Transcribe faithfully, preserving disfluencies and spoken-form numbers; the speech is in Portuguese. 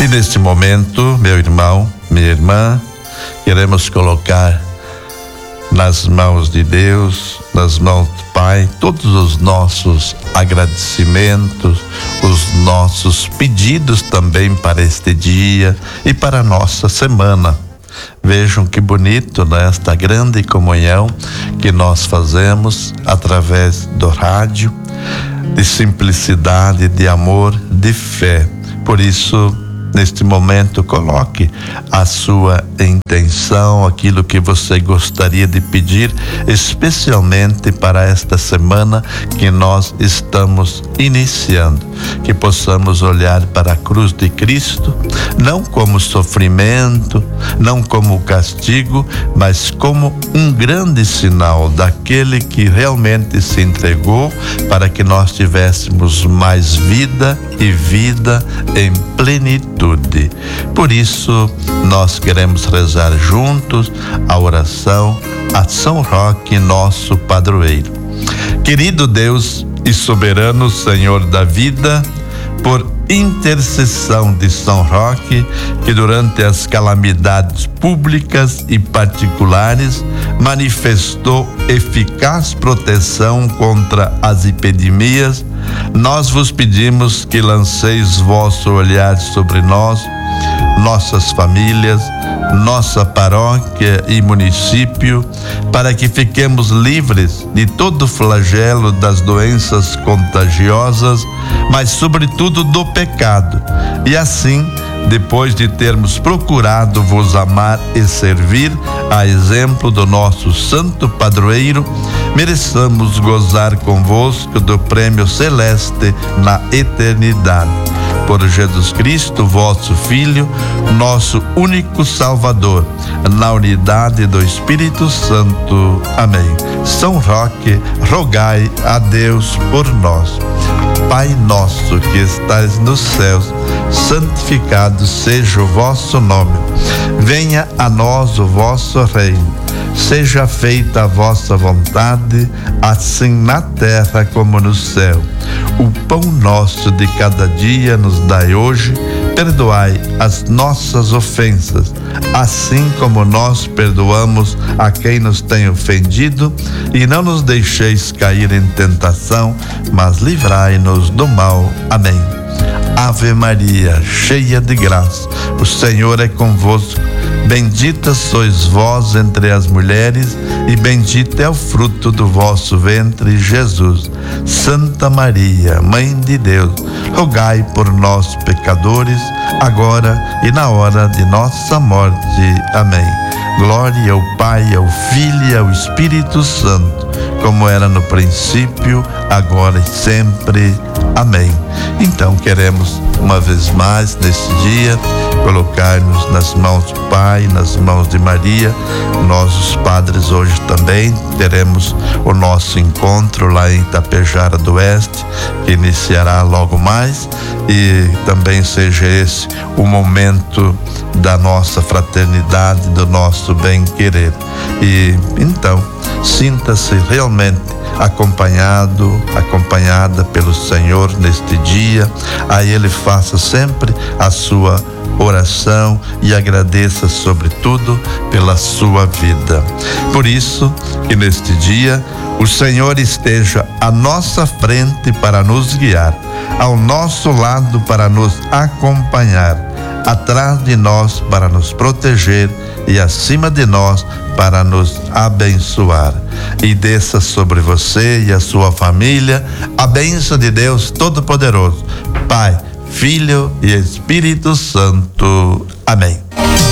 E neste momento, meu irmão, minha irmã, queremos colocar nas mãos de Deus, nas mãos do Pai, todos os nossos agradecimentos, os nossos pedidos também para este dia e para a nossa semana. Vejam que bonito, né? Esta grande comunhão que nós fazemos através do rádio, de simplicidade, de amor, de fé. Por isso, neste momento, coloque a sua intenção, aquilo que você gostaria de pedir, especialmente para esta semana que nós estamos iniciando. Que possamos olhar para a cruz de Cristo, não como sofrimento, não como castigo, mas como um grande sinal daquele que realmente se entregou para que nós tivéssemos mais vida e vida em plenitude. Por isso, nós queremos rezar juntos a oração a São Roque, nosso padroeiro. Querido Deus e soberano Senhor da vida, por intercessão de São Roque, que durante as calamidades públicas e particulares manifestou eficaz proteção contra as epidemias, nós vos pedimos que lanceis vosso olhar sobre nós, nossas famílias, nossa paróquia e município, para que fiquemos livres de todo flagelo das doenças contagiosas, mas sobretudo do pecado. E assim, depois de termos procurado vos amar e servir, a exemplo do nosso santo padroeiro, mereçamos gozar convosco do prêmio celeste na eternidade. Por Jesus Cristo, vosso Filho, nosso único Salvador, na unidade do Espírito Santo. Amém. São Roque, rogai a Deus por nós. Pai nosso que estais nos céus, santificado seja o vosso nome. Venha a nós o vosso reino. Seja feita a vossa vontade, assim na terra como no céu. O pão nosso de cada dia nos dai hoje. Perdoai as nossas ofensas, assim como nós perdoamos a quem nos tem ofendido, e não nos deixeis cair em tentação, mas livrai-nos do mal. Amém. Ave Maria, cheia de graça, o Senhor é convosco. Bendita sois vós entre as mulheres, e bendito é o fruto do vosso ventre, Jesus. Santa Maria, Mãe de Deus, rogai por nós, pecadores, agora e na hora de nossa morte. Amém. Glória ao Pai, ao Filho e ao Espírito Santo, como era no princípio, agora e sempre. Amém. Então queremos uma vez mais nesse dia colocar-nos nas mãos do Pai, nas mãos de Maria. Nós, os padres, hoje também teremos o nosso encontro lá em Itapejara do Oeste, que iniciará logo mais, e também seja esse o momento da nossa fraternidade, do nosso bem-querer. E então, sinta-se realmente acompanhado, acompanhada pelo Senhor neste dia. A Ele faça sempre a sua oração e agradeça sobretudo pela sua vida. Por isso que neste dia o Senhor esteja à nossa frente para nos guiar, ao nosso lado para nos acompanhar, atrás de nós para nos proteger e acima de nós para nos abençoar. E desça sobre você e a sua família a bênção de Deus Todo-Poderoso, Pai, Filho e Espírito Santo. Amém.